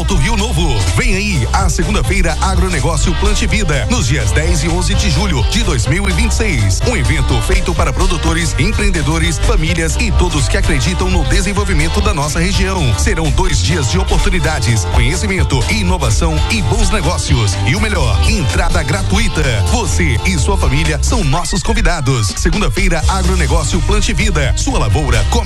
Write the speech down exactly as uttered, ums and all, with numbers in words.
Alto Rio Novo. Vem aí a segunda-feira Agronegócio Plante Vida, nos dias dez e onze de julho de dois mil e vinte e seis. Um evento feito para produtores, empreendedores, famílias e todos que acreditam no desenvolvimento da nossa região. Serão dois dias de oportunidades, conhecimento, inovação e bons negócios. E o melhor, entrada gratuita. Você e sua família são nossos convidados. Segunda-feira Agronegócio Plante Vida. Sua lavoura começa